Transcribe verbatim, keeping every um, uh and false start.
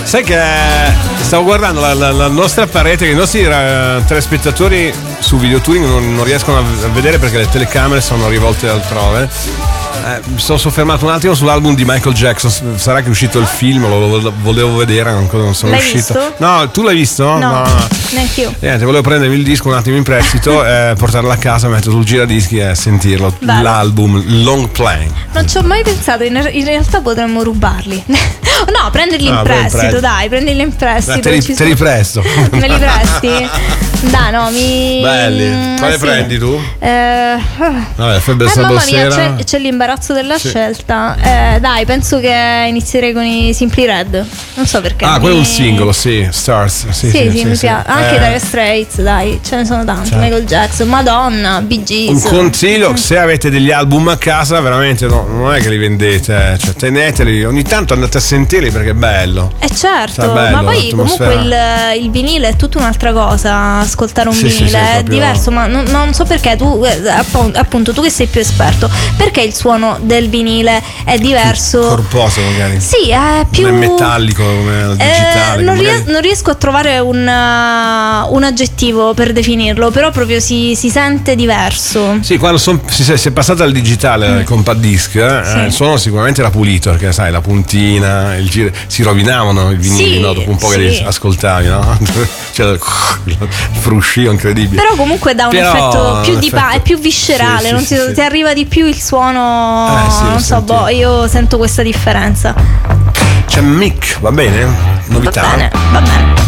Sai che stavo guardando la, la, la nostra parete, che i nostri uh, telespettatori su Videotouring non, non riescono a vedere perché le telecamere sono rivolte altrove. Eh, mi sono soffermato un attimo sull'album di Michael Jackson. Sarà che è uscito il film, lo, lo volevo vedere, ancora non sono l'hai uscito. Visto? No, tu l'hai visto? No, no. neanche io. Niente, volevo prendermi il disco un attimo in prestito, eh, portarlo a casa, metterlo sul giradischi e sentirlo. Bello. L'album Long Plane. Non ci ho mai pensato, in, in realtà potremmo rubarli. No, prenderli in Ah, prestito, prestito. dai, prenderli in prestito. Dai, te, li, ci te li sono- presto. Me li presti? Dai, no, mi. Belli. Quale sì. prendi tu? Eh, Vabbè, Febbre eh, mamma mia, Sabosera. c'è, c'è l'imbarazzo della Sì. scelta. Eh, dai, penso che inizierei con i Simply Red. Non so perché. Ah, quello è mi- un singolo, sì, Stars. Sì, Sì, sì, sì, mi sì. piace. Anche Eh, Dire Straits, dai, ce ne sono tanti. Certo. Michael Jackson, Madonna, Bee Gees. Un consiglio, se avete degli album a casa, veramente no, non è che li vendete, cioè teneteli, ogni tanto andate a sentirli perché è bello. Eh certo, Sta bello, ma poi comunque l'atmosfera. il, il vinile è tutta un'altra cosa, ascoltare un Sì, sì, vinile sì, è proprio- diverso, ma non, non so perché tu, eh, appu- appunto tu che sei più esperto, perché il suono del vinile è diverso? Corposo magari. Sì, è più Non è metallico come il Eh, digitale. non, magari- ries- non riesco a trovare un, uh, un aggettivo per definirlo, però proprio si, si sente diverso. Sì, quando son- si, si è passato al digitale, al compact disc, eh, Sì. il suono sicuramente era pulito, perché sai, la puntina, il giro, si rovinavano i vinili, Sì, no? Dopo un po' che sì. li ascoltavi, no? C'era il il fruscio incredibile. Però comunque dà un Però, effetto più di pa- effetto- è più viscerale, sì, sì, non sì, ti, sì. ti arriva di più il suono, Eh, sì, lo non so, senti. boh, io sento questa differenza. C'è Mick, va bene? Novità? Va bene, va bene.